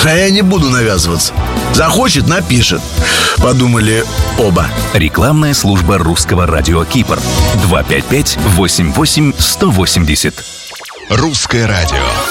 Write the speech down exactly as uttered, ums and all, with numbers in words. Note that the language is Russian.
А я не буду навязываться. Захочет — напишет. Подумали оба. Рекламная служба Русского радио Кипр. два пять пять восемь восемь сто восемьдесят. Русское радио.